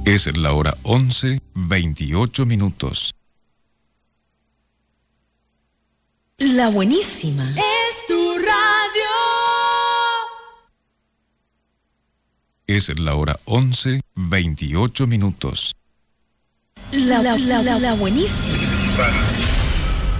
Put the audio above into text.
Es la hora 11:28. La buenísima. Es tu radio. Es la hora 11:28. La buenísima.